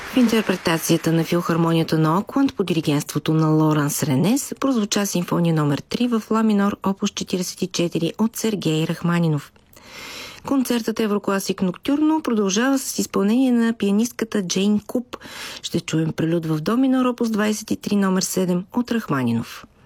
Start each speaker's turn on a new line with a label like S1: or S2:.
S1: В интерпретацията на филхармонията на Окланд по диригентството на Лоранс Ренес прозвуча симфония номер 3 в ла минор, опус 44 от Сергей Рахманинов. Концертът Еврокласик Ноктюрно продължава с изпълнение на пианистката Джейн Куп. Ще чуем прелюд в до минор, опус 23 номер 7 от Рахманинов.